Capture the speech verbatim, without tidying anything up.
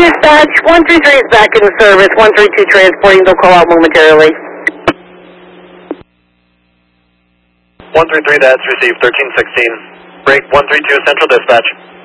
Dispatch, one three three is back in service. one three two transporting. They'll call out momentarily. one three three, that's received. thirteen sixteen. Break one three two, Central Dispatch.